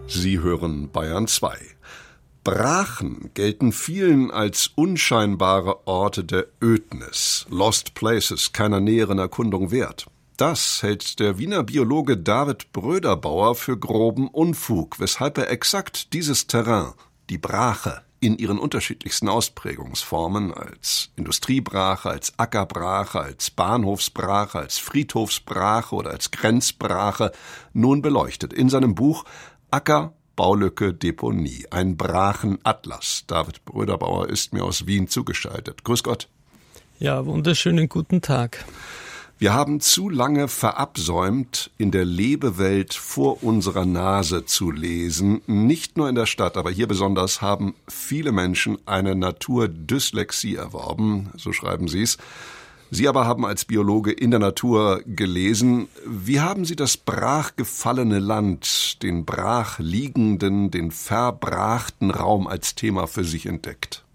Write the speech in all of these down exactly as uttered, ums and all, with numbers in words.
Sie hören Bayern zwei. Brachen gelten vielen als unscheinbare Orte der Ödnis, Lost Places, keiner näheren Erkundung wert. Das hält der Wiener Biologe David Bröderbauer für groben Unfug, weshalb er exakt dieses Terrain, die Brache, in ihren unterschiedlichsten Ausprägungsformen, als Industriebrache, als Ackerbrache, als Bahnhofsbrache, als Friedhofsbrache oder als Grenzbrache, nun beleuchtet in seinem Buch Acker, Baulücke, Deponie, ein Brachenatlas. David Bröderbauer ist mir aus Wien zugeschaltet. Grüß Gott. Ja, wunderschönen guten Tag. Wir haben zu lange verabsäumt, in der Lebewelt vor unserer Nase zu lesen. Nicht nur in der Stadt, aber hier besonders haben viele Menschen eine Naturdyslexie erworben, so schreiben Sie es. Sie aber haben als Biologe in der Natur gelesen. Wie haben Sie das brachgefallene Land, den brachliegenden, den verbrachten Raum als Thema für sich entdeckt?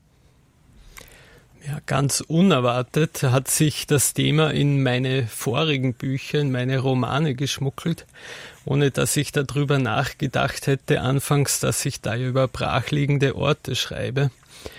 Ja, ganz unerwartet hat sich das Thema in meine vorigen Bücher, in meine Romane geschmuggelt, ohne dass ich darüber nachgedacht hätte anfangs, dass ich da über brachliegende Orte schreibe.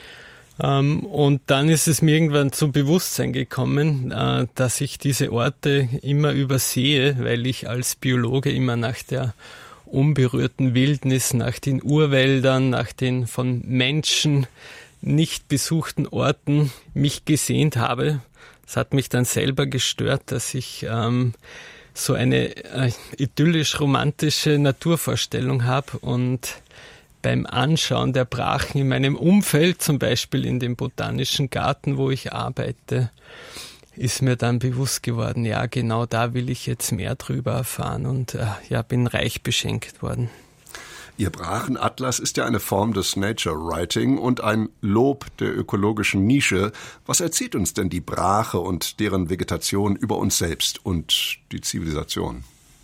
Und dann ist es mir irgendwann zum Bewusstsein gekommen, dass ich diese Orte immer übersehe, weil ich als Biologe immer nach der unberührten Wildnis, nach den Urwäldern, nach den von Menschen nicht besuchten Orten mich gesehnt habe. Es hat mich dann selber gestört, dass ich ähm, so eine äh, idyllisch-romantische Naturvorstellung habe und beim Anschauen der Brachen in meinem Umfeld, zum Beispiel in dem Botanischen Garten, wo ich arbeite, ist mir dann bewusst geworden, ja, genau da will ich jetzt mehr drüber erfahren und äh, ja, bin reich beschenkt worden. Ihr Brachenatlas ist ja eine Form des Nature Writing und ein Lob der ökologischen Nische. Was erzählt uns denn die Brache und deren Vegetation über uns selbst und die Zivilisation?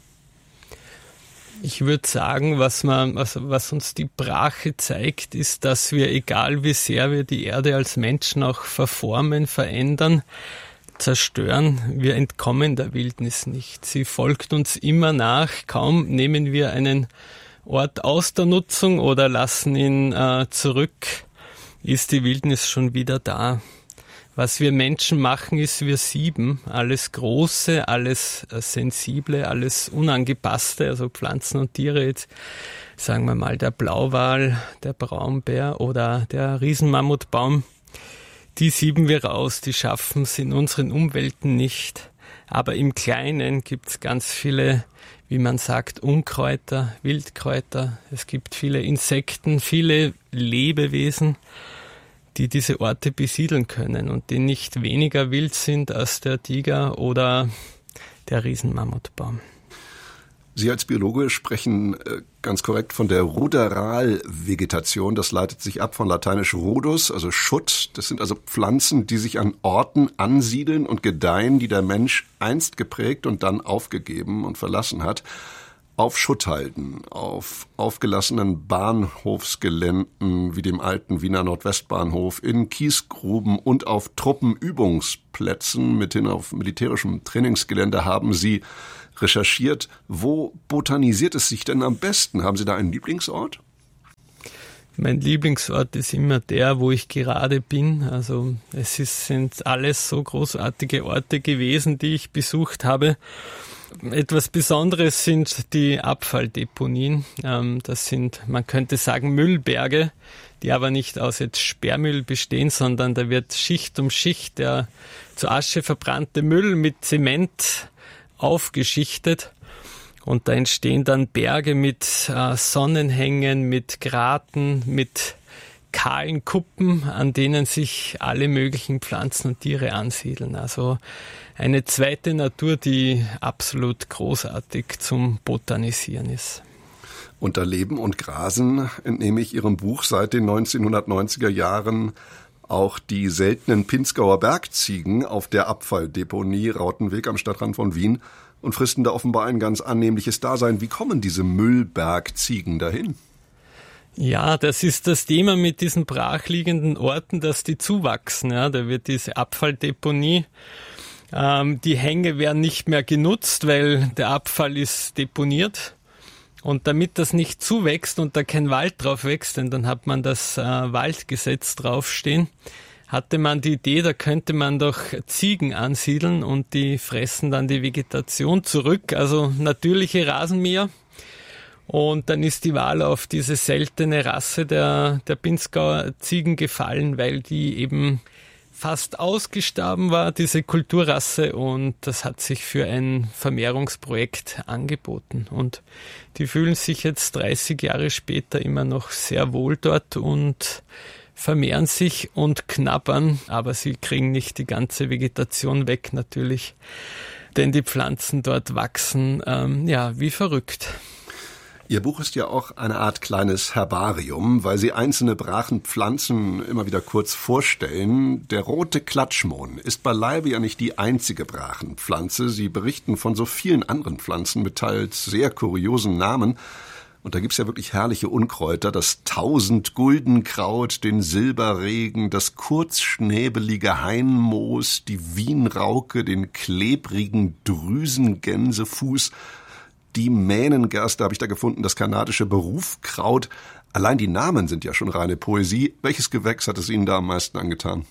Ich würde sagen, was, man, was, was uns die Brache zeigt, ist, dass wir, egal wie sehr wir die Erde als Menschen auch verformen, verändern, zerstören, wir entkommen der Wildnis nicht. Sie folgt uns immer nach. Kaum nehmen wir einen Ort aus der Nutzung oder lassen ihn äh, zurück, ist die Wildnis schon wieder da. Was wir Menschen machen, ist, wir sieben alles Große, alles äh, Sensible, alles Unangepasste, also Pflanzen und Tiere, jetzt sagen wir mal der Blauwal, der Braunbär oder der Riesenmammutbaum, die sieben wir raus, die schaffen es in unseren Umwelten nicht. Aber im Kleinen gibt es ganz viele, wie man sagt, Unkräuter, Wildkräuter. Es gibt viele Insekten, viele Lebewesen, die diese Orte besiedeln können und die nicht weniger wild sind als der Tiger oder der Riesenmammutbaum. Sie als Biologe sprechen ganz korrekt von der Ruderalvegetation. Das leitet sich ab von lateinisch rudus, also Schutt. Das sind also Pflanzen, die sich an Orten ansiedeln und gedeihen, die der Mensch einst geprägt und dann aufgegeben und verlassen hat. Auf Schutthalden, auf aufgelassenen Bahnhofsgeländen wie dem alten Wiener Nordwestbahnhof, in Kiesgruben und auf Truppenübungsplätzen mithin auf militärischem Trainingsgelände haben Sie recherchiert. Wo botanisiert es sich denn am besten? Haben Sie da einen Lieblingsort? Mein Lieblingsort ist immer der, wo ich gerade bin. Also es ist, sind alles so großartige Orte gewesen, die ich besucht habe. Etwas Besonderes sind die Abfalldeponien. Das sind, man könnte sagen, Müllberge, die aber nicht aus jetzt Sperrmüll bestehen, sondern da wird Schicht um Schicht der zu Asche verbrannte Müll mit Zement aufgeschichtet. Und da entstehen dann Berge mit äh, Sonnenhängen, mit Graten, mit kahlen Kuppen, an denen sich alle möglichen Pflanzen und Tiere ansiedeln. Also eine zweite Natur, die absolut großartig zum Botanisieren ist. Unter Leben und Grasen entnehme ich Ihrem Buch seit den neunzehnhundertneunziger Jahren auch die seltenen Pinzgauer Bergziegen auf der Abfalldeponie Rautenweg am Stadtrand von Wien und fristen da offenbar ein ganz annehmliches Dasein. Wie kommen diese Müllbergziegen dahin? Ja, das ist das Thema mit diesen brachliegenden Orten, dass die zuwachsen. Ja, da wird diese Abfalldeponie, ähm, die Hänge werden nicht mehr genutzt, weil der Abfall ist deponiert. Und damit das nicht zuwächst und da kein Wald drauf wächst, denn dann hat man das äh, Waldgesetz draufstehen, hatte man die Idee, da könnte man doch Ziegen ansiedeln und die fressen dann die Vegetation zurück, also natürliche Rasenmäher. Und dann ist die Wahl auf diese seltene Rasse der, der Pinzgauer Ziegen gefallen, weil die eben fast ausgestorben war, diese Kulturrasse, und das hat sich für ein Vermehrungsprojekt angeboten. Und die fühlen sich jetzt dreißig Jahre später immer noch sehr wohl dort und vermehren sich und knabbern, aber sie kriegen nicht die ganze Vegetation weg natürlich, denn die Pflanzen dort wachsen ähm, ja wie verrückt. Ihr Buch ist ja auch eine Art kleines Herbarium, weil Sie einzelne Brachenpflanzen immer wieder kurz vorstellen. Der rote Klatschmohn ist beileibe ja nicht die einzige Brachenpflanze. Sie berichten von so vielen anderen Pflanzen mit teils sehr kuriosen Namen. Und da gibt's ja wirklich herrliche Unkräuter, das Tausendguldenkraut, den Silberregen, das kurzschnäbelige Hainmoos, die Wienrauke, den klebrigen Drüsengänsefuß, die Mähnengerste habe ich da gefunden, das kanadische Berufkraut. Allein die Namen sind ja schon reine Poesie. Welches Gewächs hat es Ihnen da am meisten angetan?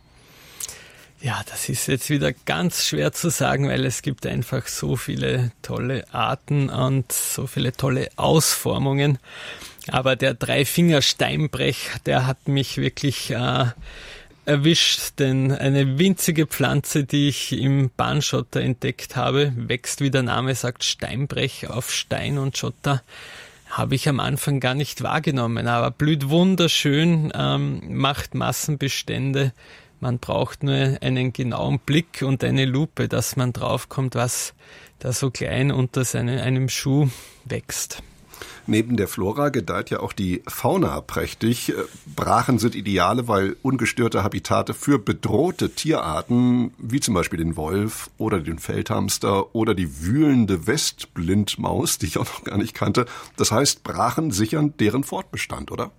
Ja, das ist jetzt wieder ganz schwer zu sagen, weil es gibt einfach so viele tolle Arten und so viele tolle Ausformungen. Aber der Dreifinger-Steinbrech, der hat mich wirklich äh, erwischt, denn eine winzige Pflanze, die ich im Bahnschotter entdeckt habe, wächst, wie der Name sagt, Steinbrech auf Stein und Schotter, habe ich am Anfang gar nicht wahrgenommen, aber blüht wunderschön, ähm, macht Massenbestände. Man braucht nur einen genauen Blick und eine Lupe, dass man draufkommt, was da so klein unter seine, einem Schuh wächst. Neben der Flora gedeiht ja auch die Fauna prächtig. Brachen sind Ideale, weil ungestörte Habitate für bedrohte Tierarten, wie zum Beispiel den Wolf oder den Feldhamster oder die wühlende Westblindmaus, die ich auch noch gar nicht kannte. Das heißt, Brachen sichern deren Fortbestand, oder?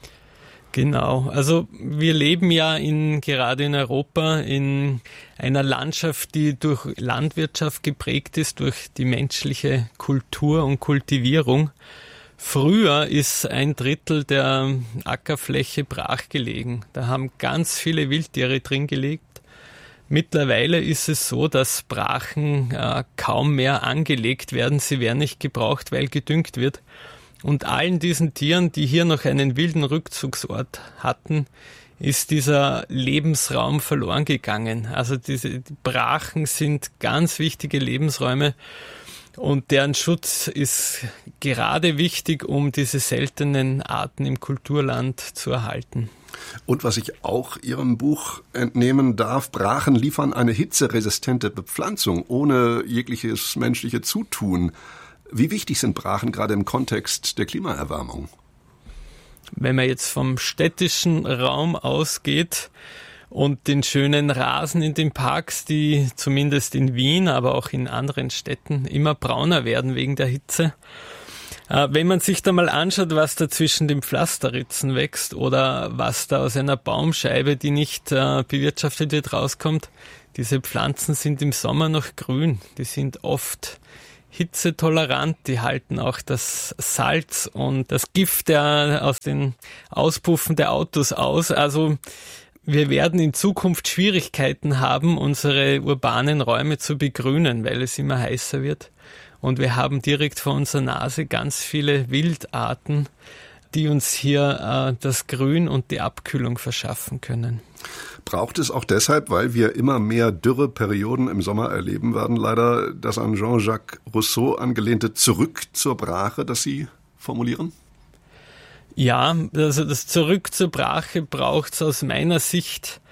Genau, also wir leben ja in, gerade in Europa in einer Landschaft, die durch Landwirtschaft geprägt ist, durch die menschliche Kultur und Kultivierung. Früher ist ein Drittel der Ackerfläche brach gelegen. Da haben ganz viele Wildtiere drin gelebt. Mittlerweile ist es so, dass Brachen äh, kaum mehr angelegt werden. Sie werden nicht gebraucht, weil gedüngt wird. Und allen diesen Tieren, die hier noch einen wilden Rückzugsort hatten, ist dieser Lebensraum verloren gegangen. Also diese die Brachen sind ganz wichtige Lebensräume und deren Schutz ist gerade wichtig, um diese seltenen Arten im Kulturland zu erhalten. Und was ich auch Ihrem Buch entnehmen darf, Brachen liefern eine hitzeresistente Bepflanzung ohne jegliches menschliche Zutun. Wie wichtig sind Brachen gerade im Kontext der Klimaerwärmung? Wenn man jetzt vom städtischen Raum ausgeht und den schönen Rasen in den Parks, die zumindest in Wien, aber auch in anderen Städten immer brauner werden wegen der Hitze. Wenn man sich da mal anschaut, was da zwischen den Pflasterritzen wächst oder was da aus einer Baumscheibe, die nicht bewirtschaftet wird, rauskommt, diese Pflanzen sind im Sommer noch grün. Die sind oft hitzetolerant, die halten auch das Salz und das Gift der, aus den Auspuffen der Autos aus. Also wir werden in Zukunft Schwierigkeiten haben, unsere urbanen Räume zu begrünen, weil es immer heißer wird. Und wir haben direkt vor unserer Nase ganz viele Wildarten, die uns hier äh, das Grün und die Abkühlung verschaffen können. Braucht es auch deshalb, weil wir immer mehr Dürreperioden im Sommer erleben werden, leider das an Jean-Jacques Rousseau angelehnte Zurück zur Brache, das Sie formulieren? Ja, also das Zurück zur Brache braucht es aus meiner Sicht,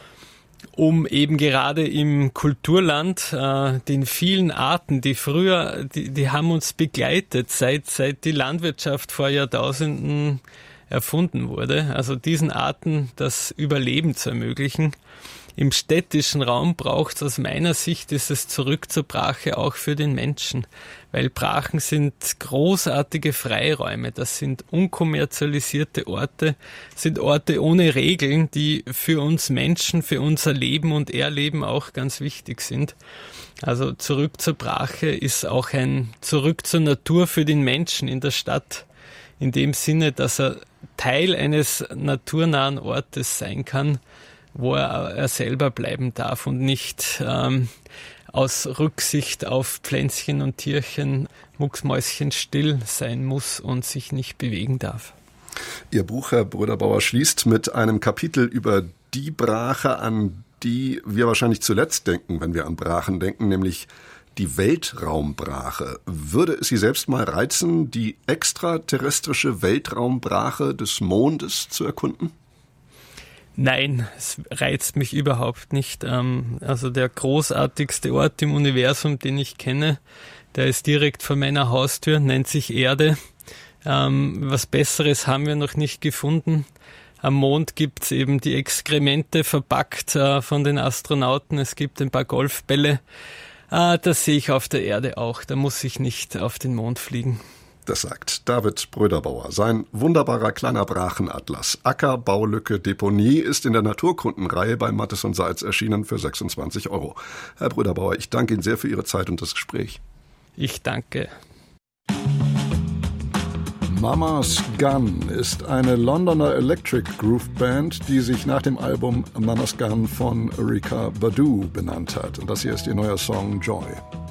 um eben gerade im Kulturland äh, den vielen Arten, die früher, die, die haben uns begleitet, seit, seit die Landwirtschaft vor Jahrtausenden erfunden wurde. Also diesen Arten das Überleben zu ermöglichen. im städtischen Raum braucht es aus meiner Sicht dieses Zurück zur Brache auch für den Menschen, weil Brachen sind großartige Freiräume, das sind unkommerzialisierte Orte, sind Orte ohne Regeln, die für uns Menschen, für unser Leben und Erleben auch ganz wichtig sind. Also Zurück zur Brache ist auch ein Zurück zur Natur für den Menschen in der Stadt, in dem Sinne, dass er Teil eines naturnahen Ortes sein kann, wo er, er selber bleiben darf und nicht ähm, aus Rücksicht auf Pflänzchen und Tierchen mucksmäuschenstill sein muss und sich nicht bewegen darf. Ihr Buch, Herr Bröderbauer, schließt mit einem Kapitel über die Brache, an die wir wahrscheinlich zuletzt denken, wenn wir an Brachen denken, nämlich die Weltraumbrache. Würde es Sie selbst mal reizen, die extraterrestrische Weltraumbrache des Mondes zu erkunden? Nein, es reizt mich überhaupt nicht. Also der großartigste Ort im Universum, den ich kenne, der ist direkt vor meiner Haustür, nennt sich Erde. Was Besseres haben wir noch nicht gefunden. Am Mond gibt's eben die Exkremente verpackt von den Astronauten. Es gibt ein paar Golfbälle. Das sehe ich auf der Erde auch. Da muss ich nicht auf den Mond fliegen. Das sagt David Bröderbauer. Sein wunderbarer kleiner Brachenatlas Acker, Baulücke, Deponie ist in der Naturkundenreihe bei Mattes und Seitz erschienen für sechsundzwanzig Euro. Herr Bröderbauer, ich danke Ihnen sehr für Ihre Zeit und das Gespräch. Ich danke. Mama's Gun ist eine Londoner Electric Groove Band, die sich nach dem Album Mama's Gun von Erykah Badu benannt hat. Und das hier ist ihr neuer Song Joy.